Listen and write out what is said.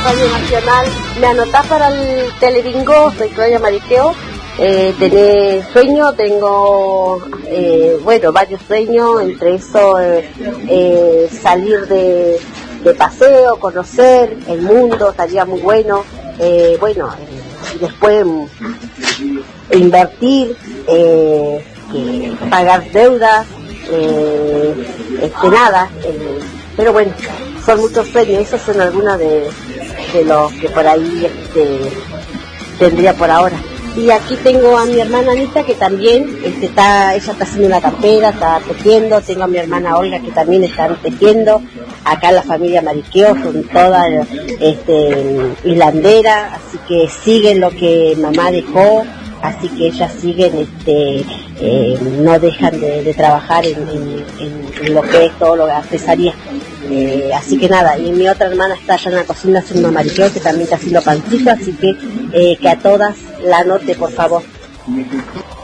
Radio Nacional. Me anotás para el telebingo, soy Claudia Mariqueo. Tengo varios sueños, entre eso salir de paseo, conocer el mundo, estaría muy bueno. Después invertir, pagar deudas, pero bueno, son muchos sueños. Esos son algunos de los que por ahí tendría por ahora. Y aquí tengo a mi hermana Anita, que también ella está haciendo una campera, está tejiendo. Tengo a mi hermana Olga, que también está tejiendo. Acá la familia Mariqueo son todas hilanderas, así que siguen lo que mamá dejó, así que ellas siguen, no dejan de trabajar en lo que es todo lo de artesanía. Así que nada, y mi otra hermana está allá en la cocina haciendo Mariqueo, que también está haciendo pancito, así que a todas la anote, por favor.